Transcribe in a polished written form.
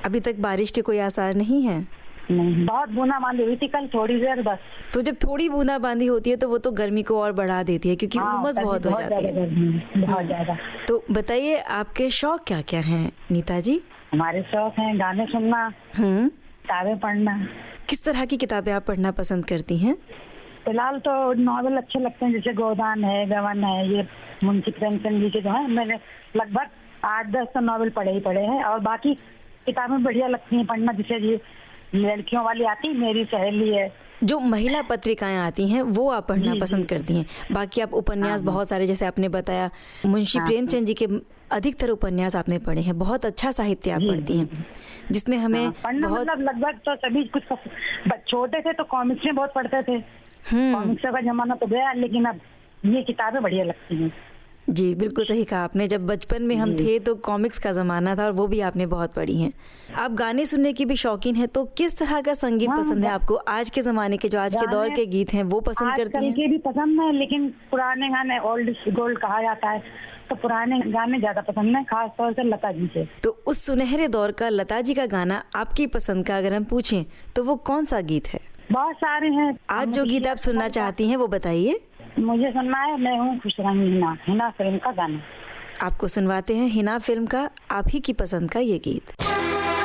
अभी तक बारिश के कोई आसार नहीं है? नहीं, बहुत बूंदाबांदी हुई थी कल, थोड़ी देर बस। तो जब थोड़ी बूंदाबांदी होती है तो वो तो गर्मी को और बढ़ा देती है, क्योंकि उमस बहुत हो जाती है। बहुत ज्यादा। तो बताइए, आपके शौक क्या क्या हैं नीता जी? हमारे शौक हैं गाने सुनना, किताबें पढ़ना। किस तरह की किताबें आप पढ़ना पसंद करती हैं? फिलहाल तो नॉवेल अच्छे लगते हैं, जैसे गोदान है, गबन है, ये मुंशी प्रेमचंद जी के जो है, मैंने लगभग 8-10 तो नॉवेल पढ़े ही पढ़े हैं। और बाकी किताबें बढ़िया लगती हैं पढ़ना, जैसे ये लड़कियों वाली आती मेरी सहेली है, जो महिला पत्रिकाएं आती हैं वो आप पढ़ना पसंद करती हैं। बाकी आप उपन्यास बहुत सारे, जैसे आपने बताया मुंशी प्रेमचंद जी के अधिकतर उपन्यास आपने पढ़े हैं। बहुत अच्छा साहित्य आप पढ़ती हैं, जिसमें हमें पढ़ना बहुत मतलब लगभग तो सभी कुछ। छोटे थे तो कॉमिक्स में बहुत पढ़ते थे, कॉमिक्स का जमाना तो गया, लेकिन अब ये किताबें बढ़िया लगती हैं। जी बिल्कुल सही कहा आपने। जब बचपन में हम थे तो कॉमिक्स का जमाना था, और वो भी आपने बहुत पढ़ी हैं। आप गाने सुनने की भी शौकीन हैं, तो किस तरह का संगीत पसंद है आपको? आज के जमाने के, जो आज के दौर के गीत हैं, वो पसंद करती हैं? के भी पसंद है, लेकिन पुराने गाने ओल्ड इज गोल्ड कहा जाता है, तो पुराने गाने ज्यादा पसंद है, खास तौर से लता जी से। तो उस सुनहरे दौर का लता जी का गाना आपकी पसंद का अगर हम पूछें तो वो कौन सा गीत है? बहुत सारे हैं। आज जो गीत आप सुनना चाहती हैं वो बताइए। मुझे सुनना है मैं हूँ खुश रंग हिना फिल्म का गाना। आपको सुनवाते हैं हिना फिल्म का आप ही की पसंद का ये गीत।